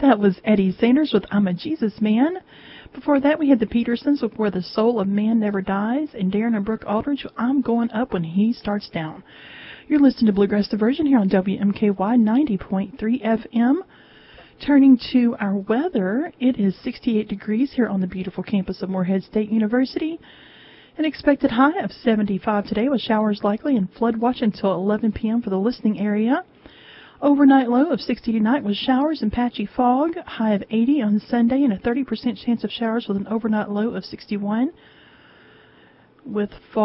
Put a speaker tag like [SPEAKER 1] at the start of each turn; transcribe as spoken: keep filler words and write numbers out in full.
[SPEAKER 1] That was Eddie Sanders with I'm a Jesus Man. Before that, we had the Petersons with Where the Soul of Man Never Dies, and Darren and Brooke Aldridge with I'm Going Up When He Starts Down. You're listening to Bluegrass Diversion here on W M K Y ninety point three F M. Turning to our weather, it is sixty-eight degrees here on the beautiful campus of Morehead State University. An expected high of seventy-five today with showers likely and flood watch until eleven p.m. for the listening area. Overnight low of sixty tonight with showers and patchy fog. High of eighty on Sunday and a thirty percent chance of showers with an overnight low of sixty-one with fog.